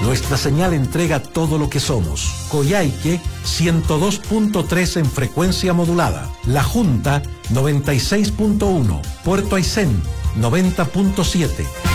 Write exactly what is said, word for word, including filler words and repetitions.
Nuestra señal entrega todo lo que somos. Coyhaique ciento dos punto tres en frecuencia modulada. La Junta noventa y seis punto uno. Puerto Aysén noventa punto siete.